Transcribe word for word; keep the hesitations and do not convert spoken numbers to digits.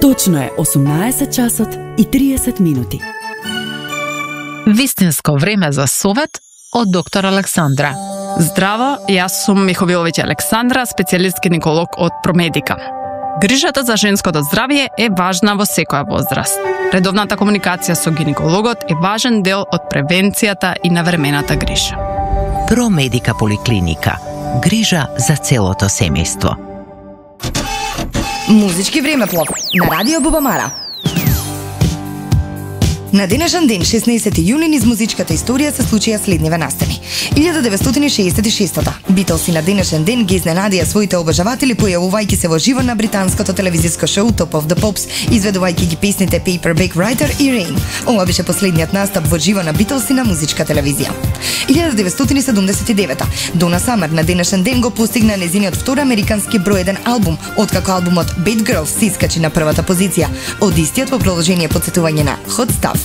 Точно е осумнаесет часот и триесет минути. Вистинско време за совет од доктор Александра. Здраво, јас сум Миховиловиќ Александра, специјалист гинеколог од Промедика. Грижата за женското здравје е важна во секоја возраст. Редовната комуникација со гинекологот е важен дел од превенцијата и навремената грижа. Промедика поликлиника. Грижа за целото семејство. Музички времеплов на Радио Бубамара. На денешен ден, шеснаесети јуни, низ музичката историја се случија следниве настани. илјада деветстотини шеесет и шеста. Битлси на денешен ден ги изненадија своите обожаватели појавувајќи се во живо на британското телевизиско шоу Top of the Pops, изведувајќи ги песните Paperback Writer и Rain. Ова беше последниот настап во живо на Битлси на музичка телевизија. илјада деветстотини седумдесет и девета. Дона Самер на денешен ден го постигна незиниот втор американски број еден албум, откако албумот Bad Girls се искачи на првата позиција. Од истиот во продолжение подсетување на Hot Stuff.